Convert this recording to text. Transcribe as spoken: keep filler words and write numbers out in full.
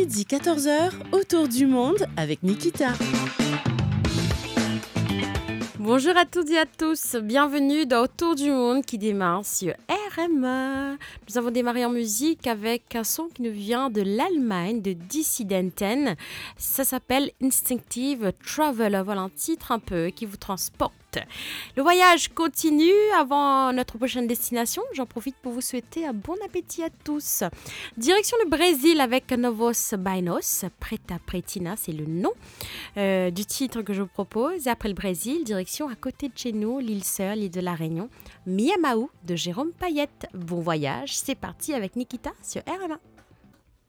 Midi quatorze heures, autour du monde avec Nikita. Bonjour à toutes et à tous, bienvenue dans Autour du monde qui démarre sur R M A. Nous avons démarré en musique avec un son qui nous vient de l'Allemagne, de Dissidenten. Ça s'appelle Instinctive Traveler, voilà un titre un peu qui vous transporte. Le voyage continue avant notre prochaine destination. J'en profite pour vous souhaiter un bon appétit à tous. Direction le Brésil avec Novos Bainos. Preta Pretina, c'est le nom euh, du titre que je vous propose. Et après le Brésil, direction à côté de chez nous, l'île Sœur, l'île de la Réunion. Miamaou de Jérôme Payette. Bon voyage, c'est parti avec Nikita sur R M A.